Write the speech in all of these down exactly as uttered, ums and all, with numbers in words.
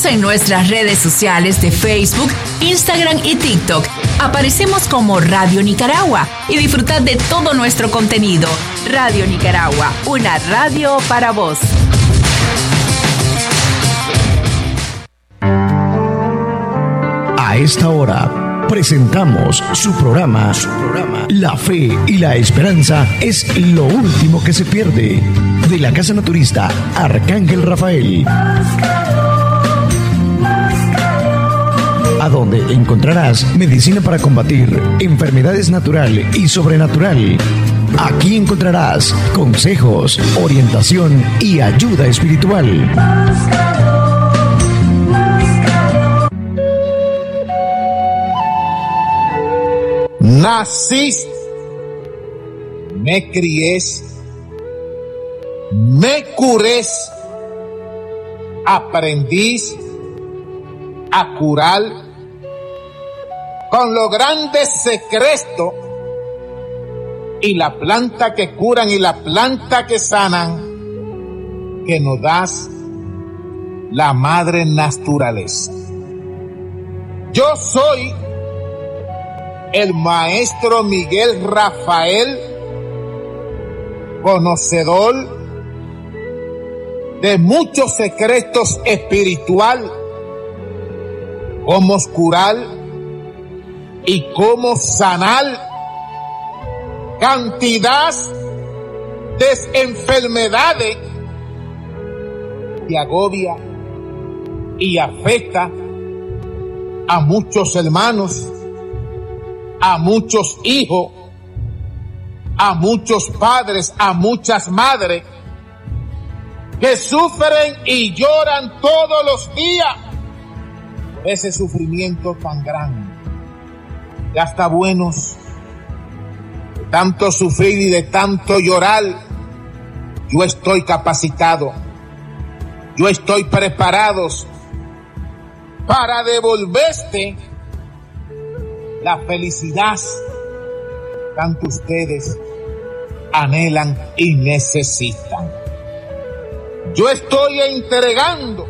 Síguenos en nuestras redes sociales de Facebook, Instagram y TikTok. Aparecemos como Radio Nicaragua y disfrutad de todo nuestro contenido. Radio Nicaragua, una radio para vos. A esta hora presentamos su programa, su programa La Fe y la Esperanza es lo último que se pierde, de la Casa Naturista Arcángel Rafael, a donde encontrarás medicina para combatir enfermedades natural y sobrenatural. Aquí encontrarás consejos, orientación y ayuda espiritual. Nacís, me criés, me curés, aprendís a curar con los grandes secretos y la planta que curan y la planta que sanan que nos das la madre naturaleza. Yo soy el maestro Miguel Rafael, conocedor de muchos secretos espirituales, cómo curar y cómo sanar cantidad de enfermedades que agobia y afecta a muchos hermanos, a muchos hijos, a muchos padres, a muchas madres que sufren y lloran todos los días ese sufrimiento tan grande. Ya está buenos de tanto sufrir y de tanto llorar. Yo estoy capacitado, yo estoy preparado para devolverte la felicidad que tanto ustedes anhelan y necesitan. Yo estoy entregando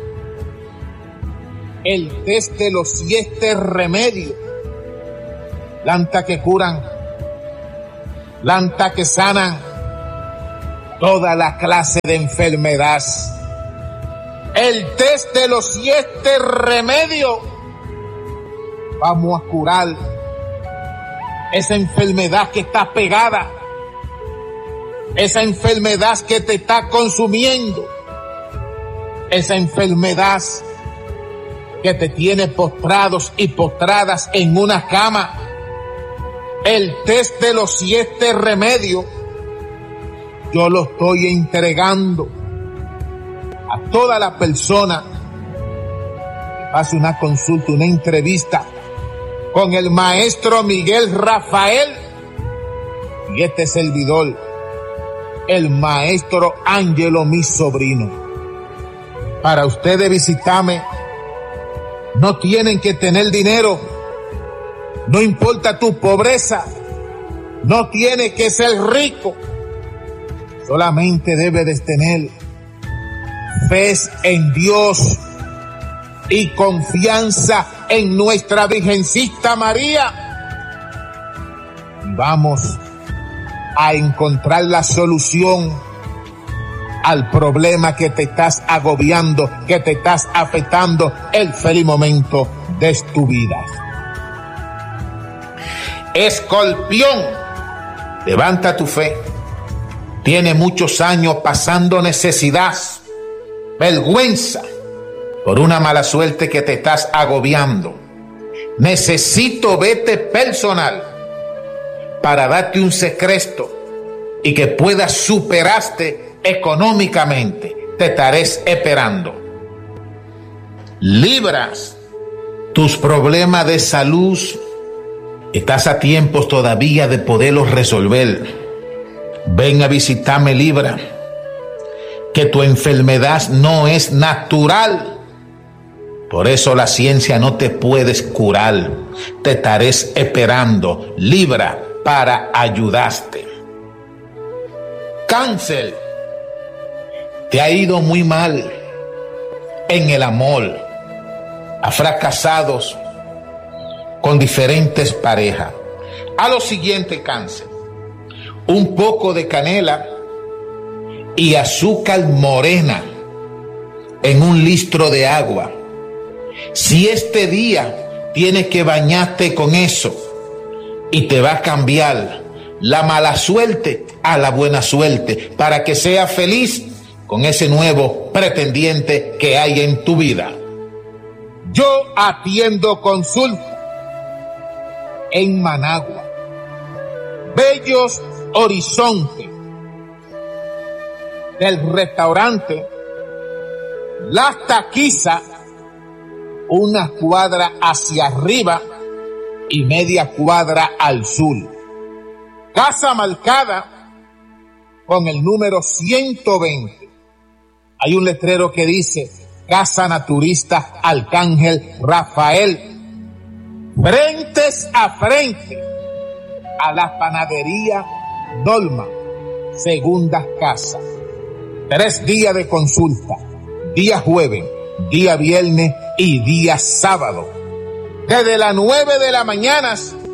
el test de los siete remedios, planta que curan, planta que sanan toda la clase de enfermedad. El test de los siete remedios, vamos a curar esa enfermedad que está pegada, esa enfermedad que te está consumiendo, esa enfermedad que te tiene postrados y postradas en una cama. El test de los siete remedios, yo lo estoy entregando a toda la persona que hace una consulta, una entrevista con el maestro Miguel Rafael y este servidor, el maestro Ángelo, mi sobrino. Para ustedes visitarme, no tienen que tener dinero, no importa tu pobreza, no tienes que ser rico, solamente debes de tener fe en Dios y confianza en nuestra Virgencita María. Vamos a encontrar la solución al problema que te estás agobiando, que te estás afectando el feliz momento de tu vida. Escorpión, levanta tu fe. Tiene muchos años pasando necesidad, vergüenza, por una mala suerte que te estás agobiando. Necesito verte personal para darte un secreto y que puedas superarte económicamente. Te estaré esperando. Libras, tus problemas de salud, estás a tiempos todavía de poderlos resolver. Ven a visitarme, Libra, que tu enfermedad no es natural. Por eso la ciencia no te puedes curar. Te estaré esperando, Libra, para ayudarte. Cáncer, te ha ido muy mal en el amor. a fracasados con diferentes parejas. A lo siguiente, cáncer: un poco de canela y azúcar morena en un litro de agua. Si este día tienes que bañarte con eso, y te va a cambiar la mala suerte a la buena suerte, para que seas feliz con ese nuevo pretendiente que hay en tu vida. Yo atiendo consulta en Managua, Bellos Horizontes, del restaurante Las Taquizas, una cuadra hacia arriba y media cuadra al sur. Casa marcada con el número ciento veinte. Hay un letrero que dice Casa Naturista Arcángel Rafael, frentes a frente a la panadería Dolma, segunda casa. Tres días de consulta, día jueves, día viernes y día sábado, desde las nueve de la mañana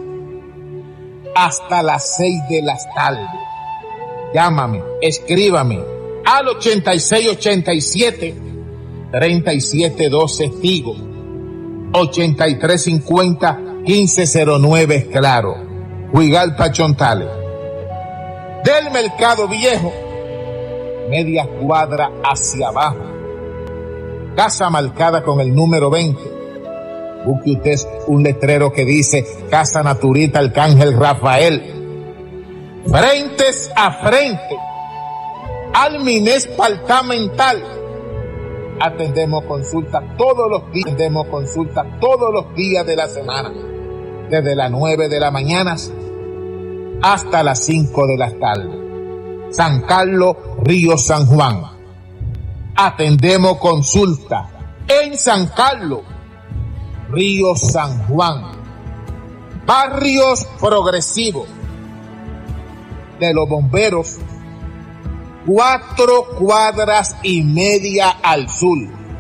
hasta las seis de la tarde. Llámame, escríbame al ochenta y seis ochenta y siete treinta y siete doce Tigo, ochenta y tres cincuenta quince cero nueve Claro, Huigalpa Chontales. Del Mercado Viejo, media cuadra hacia abajo, casa marcada con el número veinte. Busque usted un letrero que dice Casa Naturista Arcángel Rafael, frentes a frente al Minespartamental. Atendemos consultas todos los días, atendemos consultas todos los días de la semana, desde las nueve de la mañana hasta las cinco de la tarde. San Carlos, Río San Juan. Atendemos consulta en San Carlos, Río San Juan. Barrios Progresivos de los Bomberos, cuatro cuadras y media al sur.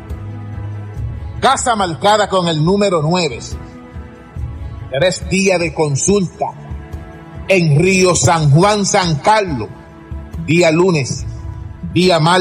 Casa marcada con el número nueve. Tres días de consulta en Río San Juan, San Carlos. Día lunes, día martes.